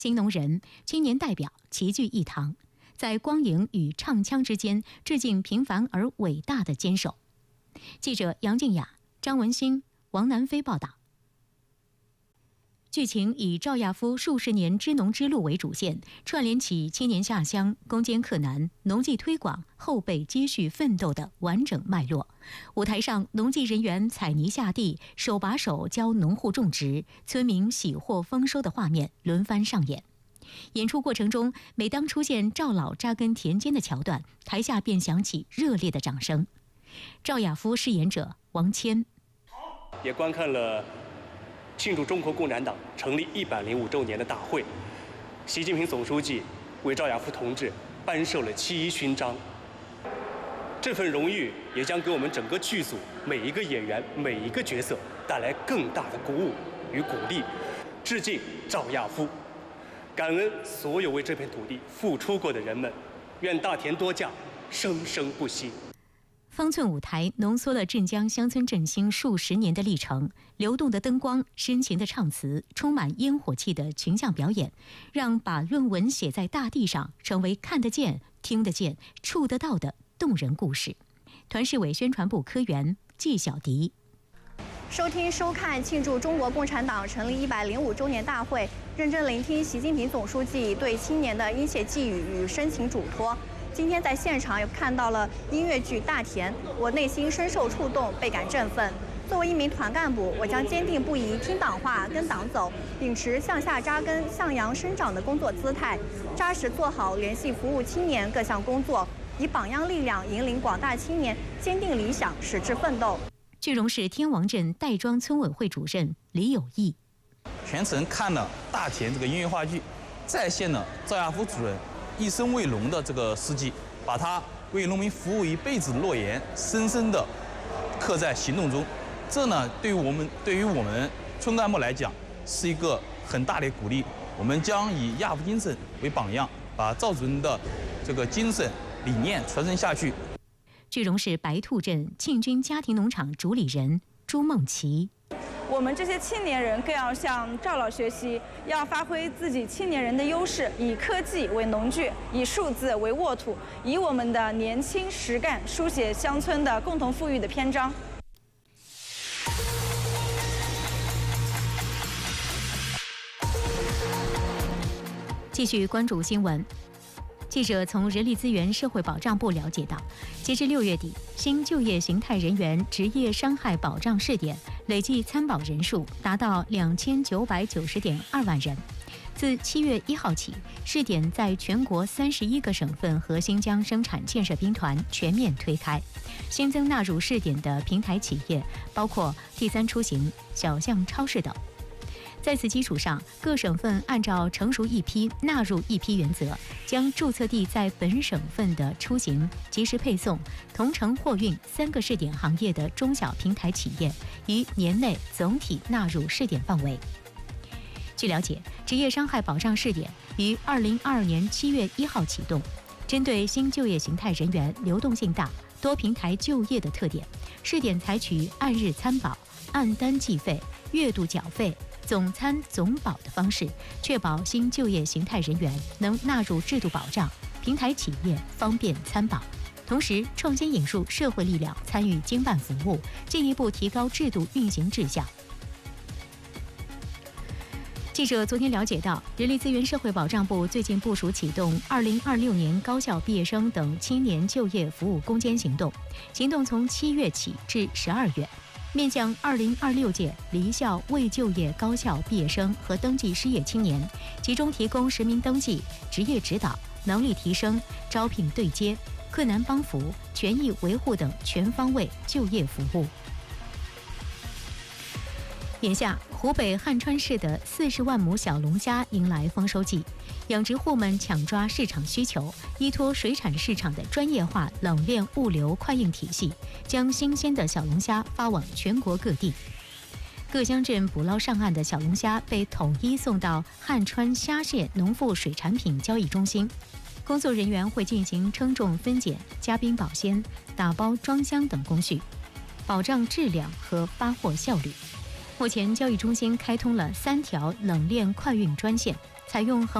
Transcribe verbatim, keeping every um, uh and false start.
金农人、青年代表齐聚一堂，在光影与唱腔之间致敬平凡而伟大的坚守。记者杨静雅、张文新、王南飞报道。剧情以赵亚夫数十年支农之路为主线，串联起青年下乡、攻坚克难、农技推广、后辈接续奋斗的完整脉络。舞台上，农技人员采泥下地，手把手教农户种植，村民喜获丰收的画面轮番上演。演出过程中，每当出现赵老扎根田间的桥段，台下便响起热烈的掌声。赵亚夫饰演者王谦也观看了庆祝中国共产党成立一百零五周年的大会，习近平总书记为赵亚夫同志颁授了七一勋章。这份荣誉也将给我们整个剧组每一个演员、每一个角色带来更大的鼓舞与鼓励。致敬赵亚夫，感恩所有为这片土地付出过的人们，愿大田多稼，生生不息。 方寸舞台浓缩了镇江乡村振兴数十年的历程，流动的灯光、深情的唱词、充满烟火气的群像表演，让把论文写在大地上成为看得见、听得见、触得到的动人故事。团市委宣传部科员季小迪。 收听收看庆祝中国共产党成立一百零五周年大会，认真聆听习近平总书记对青年的殷切寄语与深情嘱托。今天在现场也看到了音乐剧《大田》，我内心深受触动，倍感振奋。作为一名团干部，我将坚定不移听党话、跟党走，秉持向下扎根、向阳生长的工作姿态，扎实做好联系服务青年各项工作，以榜样力量引领广大青年坚定理想、矢志奋斗。 句容市天王镇戴庄村委会主任李有义， 全程看了《大田》这个音乐话剧，再现了赵亚夫主任一生为农的这个事迹，把他为农民服务一辈子的诺言深深的刻在行动中。这呢，对于我们对于我们村干部来讲，是一个很大的鼓励。我们将以亚夫精神为榜样，把赵主任的这个精神理念传承下去。 句容市白兔镇庆军家庭农场主理人朱梦琪。 我们这些青年人更要向赵老学习，要发挥自己青年人的优势，以科技为农具，以数字为沃土，以我们的年轻实干书写乡村的共同富裕的篇章。 继续关注新闻。记者从人力资源社会保障部了解到，截至六月底，新就业形态人员职业伤害保障试点累计参保人数达到两千九百九十点二万人。自七月一号起，试点在全国三十一个省份和新疆生产建设兵团全面推开。新增纳入试点的平台企业包括第三出行、小象超市等。在此基础上，各省份按照成熟一批纳入一批原则，将注册地在本省份的出行、即时配送、同城货运三个试点行业的中小平台企业，于年内总体纳入试点范围。据了解，职业伤害保障试点于二零二二年七月一号启动，针对新就业形态人员流动性大、多平台就业的特点，试点采取按日参保、按单计费、月度缴费、总参总保的方式，确保新就业形态人员能纳入制度保障，平台企业方便参保。同时，创新引入社会力量参与经办服务，进一步提高制度运行质效。记者昨天了解到，人力资源社会保障部最近部署启动二零二六年高校毕业生等青年就业服务攻坚行动，行动从七月起至十二月。面向二零二六届离校未就业高校毕业生和登记失业青年，集中提供实名登记、职业指导、能力提升、招聘对接、困难帮扶、权益维护等全方位就业服务。眼下，湖北汉川市的四十万亩小龙虾迎来丰收季，养殖户们抢抓市场需求，依托水产市场的专业化冷链物流快运体系，将新鲜的小龙虾发往全国各地。各乡镇捕捞上岸的小龙虾被统一送到汉川虾蟹农副水产品交易中心，工作人员会进行称重分拣、加冰保鲜、打包装箱等工序，保障质量和发货效率。目前交易中心开通了三条冷链快运专线， 采用横